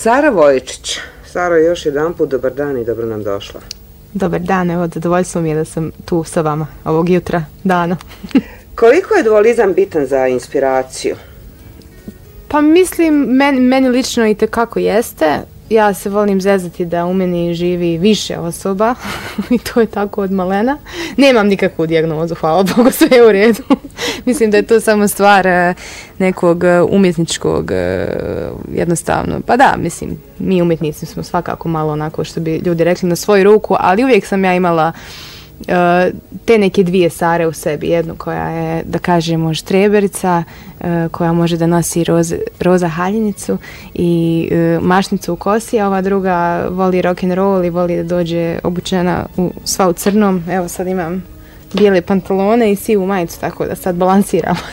Sara Vojičić. Saro, još jedan put dobar dan i dobro nam došla. Dobar dan, evo, zadovoljstvo mi je da sam tu sa vama ovog jutra, dana. Koliko je dualizam bitan za inspiraciju? Pa mislim, meni lično i tekako jeste. Ja se volim zezati da u meni živi više osoba i to je tako od malena. Nemam nikakvu dijagnozu, hvala Bogu, sve je u redu. Mislim da je to samo stvar nekog umjetničkog, jednostavno, pa da, mislim, mi umjetnici smo svakako malo onako što bi ljudi rekli na svoju ruku, ali uvijek sam ja imala te neke dvije Sare u sebi. Jednu koja je, da kažemo, štreberica, koja može da nosi roza haljinicu i mašnicu u kosi, a ova druga voli rock'n'roll i voli da dođe obučena sva u crnom. Evo sad imam bijele pantalone i sivu majicu, tako da sad balansiramo